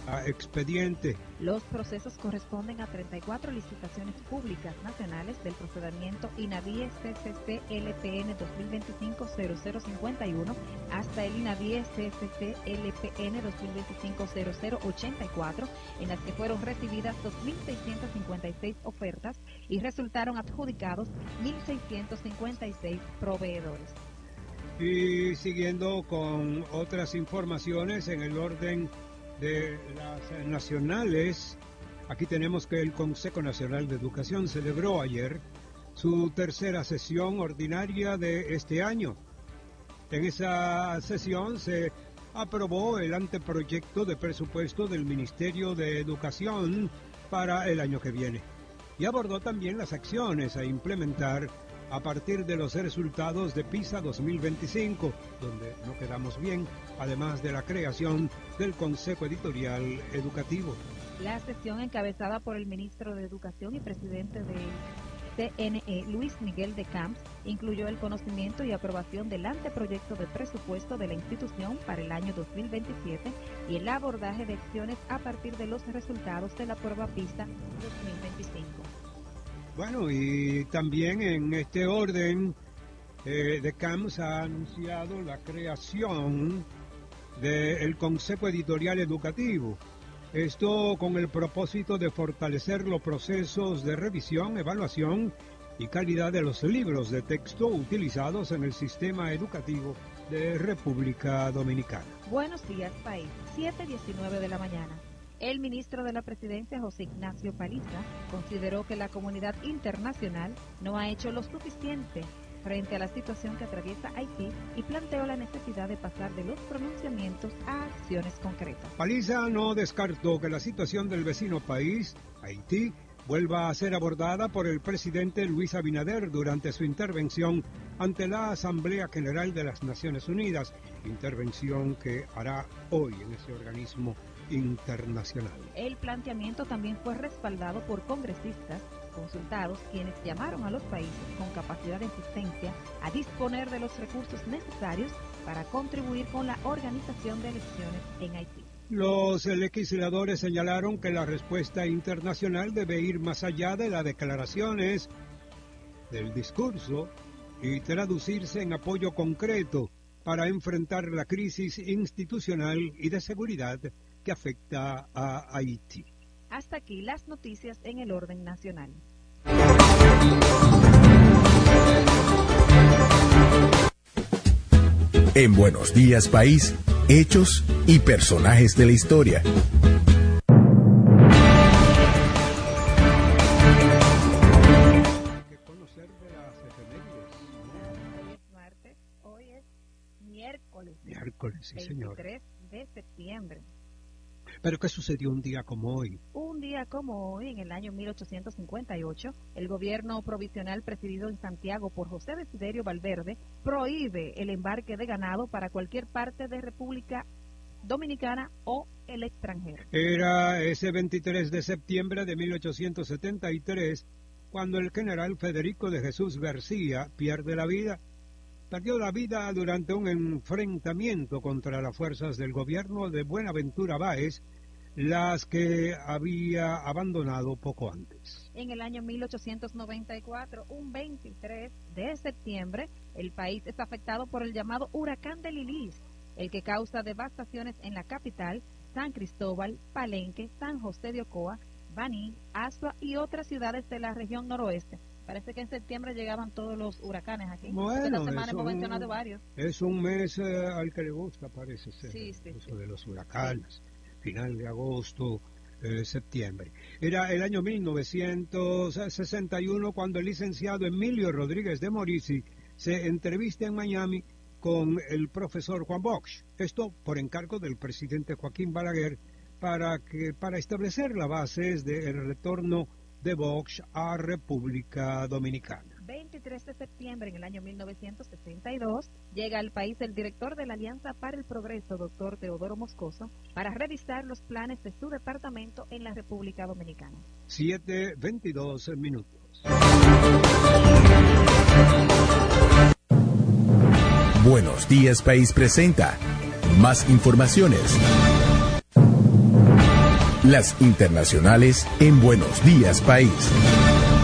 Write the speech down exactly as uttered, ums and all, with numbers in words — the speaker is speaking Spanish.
a expediente. Los procesos corresponden a treinta y cuatro licitaciones públicas nacionales del procedimiento INAVIE C C C L P N dos mil veinticinco cero cero cincuenta y uno hasta el INAVIE C C C L P N dos mil veinticinco cero cero ochenta y cuatro, en las que fueron recibidas dos mil seiscientas cincuenta y seis ofertas y resultaron adjudicados mil seiscientos cincuenta y seis proveedores. Y siguiendo con otras informaciones en el orden de las nacionales, aquí tenemos que el Consejo Nacional de Educación celebró ayer su tercera sesión ordinaria de este año. En esa sesión se aprobó el anteproyecto de presupuesto del Ministerio de Educación para el año que viene y abordó también las acciones a implementar a partir de los resultados de PISA dos mil veinticinco, donde no quedamos bien, además de la creación del Consejo Editorial Educativo. La sesión, encabezada por el ministro de Educación y presidente del C N E, Luis Miguel de Camps, incluyó el conocimiento y aprobación del anteproyecto de presupuesto de la institución para el año dos mil veintisiete y el abordaje de acciones a partir de los resultados de la prueba PISA dos mil veinticinco. Bueno, y también en este orden, eh, de Camps ha anunciado la creación del Consejo Editorial Educativo. Esto con el propósito de fortalecer los procesos de revisión, evaluación y calidad de los libros de texto utilizados en el sistema educativo de República Dominicana. Buenos días, país. siete diecinueve de la mañana. El ministro de la Presidencia, José Ignacio Paliza, consideró que la comunidad internacional no ha hecho lo suficiente frente a la situación que atraviesa Haití y planteó la necesidad de pasar de los pronunciamientos a acciones concretas. Paliza no descartó que la situación del vecino país, Haití, vuelva a ser abordada por el presidente Luis Abinader durante su intervención ante la Asamblea General de las Naciones Unidas, intervención que hará hoy en ese organismo internacional. El planteamiento también fue respaldado por congresistas consultados, quienes llamaron a los países con capacidad de asistencia a disponer de los recursos necesarios para contribuir con la organización de elecciones en Haití. Los legisladores señalaron que la respuesta internacional debe ir más allá de las declaraciones, del discurso y traducirse en apoyo concreto para enfrentar la crisis institucional y de seguridad que afecta a Haití. Hasta aquí las noticias en el orden nacional. En Buenos Días País, hechos y personajes de la historia. Que conocer de las efemérides. Hoy es martes, hoy es miércoles. Miércoles, sí, señor. veintitrés de septiembre. ¿Pero qué sucedió un día como hoy? Un día como hoy, en el año mil ochocientos cincuenta y ocho, el gobierno provisional presidido en Santiago por José Desiderio Valverde prohíbe el embarque de ganado para cualquier parte de República Dominicana o el extranjero. Era ese veintitrés de septiembre de mil ochocientos setenta y tres cuando el general Federico de Jesús García pierde la vida. Perdió la vida durante un enfrentamiento contra las fuerzas del gobierno de Buenaventura Báez, las que había abandonado poco antes. En el año mil ochocientos noventa y cuatro, un veintitrés de septiembre, el país es afectado por el llamado huracán de Lilis, el que causa devastaciones en la capital, San Cristóbal, Palenque, San José de Ocoa, Baní, Asua y otras ciudades de la región noroeste. Parece que en septiembre llegaban todos los huracanes aquí. Bueno, esta semana es hemos un, mencionado varios. Es un mes eh, al que le gusta, parece ser, sí, sí, eso sí. de los huracanes, sí. Final de agosto, eh, septiembre. Era el año mil novecientos sesenta y uno cuando el licenciado Emilio Rodríguez de Morici se entrevista en Miami con el profesor Juan Bosch. Esto por encargo del presidente Joaquín Balaguer para, que, para establecer las bases del retorno de Bosch a República Dominicana. veintitrés de septiembre en el año mil novecientos sesenta y dos llega al país el director de la Alianza para el Progreso, doctor Teodoro Moscoso, para revisar los planes de su departamento en la República Dominicana. siete veintidós minutos. Buenos Días País presenta más informaciones. Las internacionales en Buenos Días País.